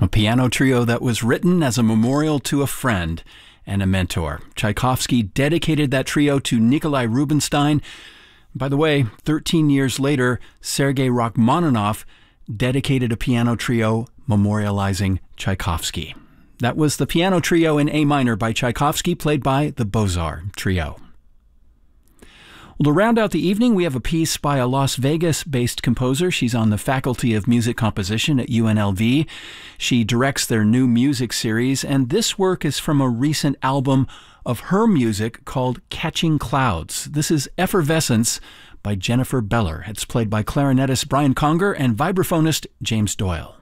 piano trio that was written as a memorial to a friend and a mentor. Tchaikovsky dedicated that trio to Nikolai Rubinstein. By the way, 13 years later, Sergei Rachmaninoff dedicated a piano trio memorializing Tchaikovsky. That was the piano trio in A minor by Tchaikovsky, played by the Beaux-Arts Trio. Well, to round out the evening, we have a piece by a Las Vegas-based composer. She's on the Faculty of Music Composition at UNLV. She directs their new music series, and this work is from a recent album of her music called Catching Clouds. This is Effervescence by Jennifer Beller. It's played by clarinetist Brian Conger and vibraphonist James Doyle.